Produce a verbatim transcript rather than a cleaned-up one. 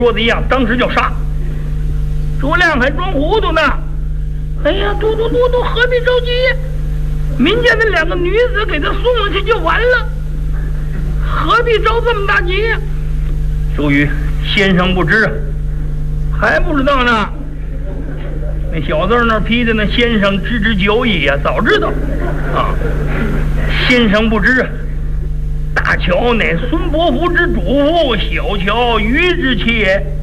说的一样，当时就杀。诸葛亮还装糊涂呢。哎呀，嘟嘟嘟嘟，何必着急？民间的两个女子给他送上去就完了，何必着这么大急呀？周瑜先生不知，还不知道呢。那小字那批的那先生知之久矣呀，早知道啊。先生不知，大乔乃孙伯符之主，小乔虞之妾。